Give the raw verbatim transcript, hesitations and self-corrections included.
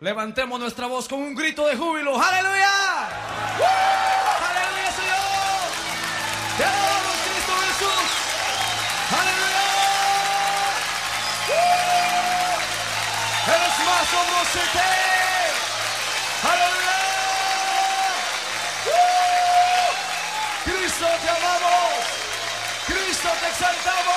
Levantemos nuestra voz con un grito de júbilo. ¡Aleluya! ¡Uh! ¡Aleluya, Señor! ¡Te adoramos, Cristo Jesús! ¡Aleluya! ¡Uh! ¡Eres más sombrosete! ¡Aleluya! ¡Uh! ¡Cristo, te amamos! ¡Cristo, te exaltamos!